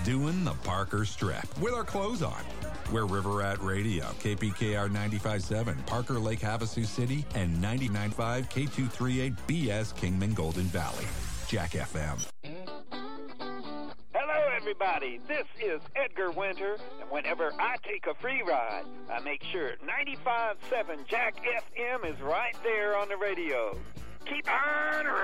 doing the Parker Strip with our clothes on. We're River Rat Radio, KPKR 95.7, Parker Lake Havasu City, and 99.5 K238 BS Kingman Golden Valley. Jack FM. Hello, everybody. This is Edgar Winter, and whenever I take a free ride, I make sure 95.7 Jack FM is right there on the radio. Keep on